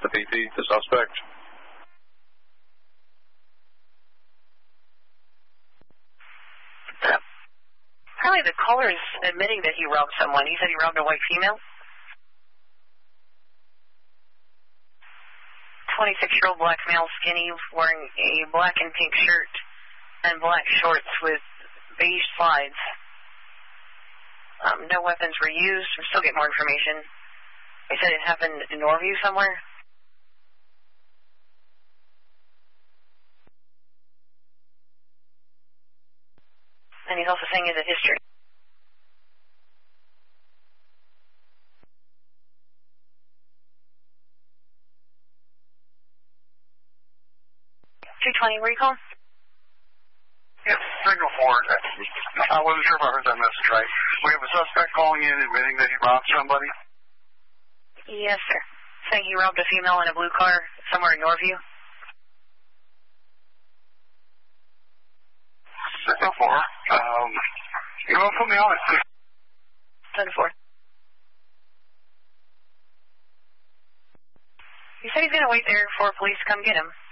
to BP the suspect. Apparently the caller is admitting that he robbed someone. He said he robbed a white female. 26-year-old black male, skinny, wearing a black and pink shirt and black shorts with beige slides. No weapons were used. We'll still get more information. They said it happened in Norview somewhere. And he's also saying it's a history. .220, where you calling? Yes, Signal 4. I wasn't sure if I heard that message right. We have a suspect calling in admitting that he robbed somebody. Yes, sir. Saying he robbed a female in a blue car somewhere in Norview. Signal 4. You want to put me on it? 10-4. He said he's going to wait there for police to come get him.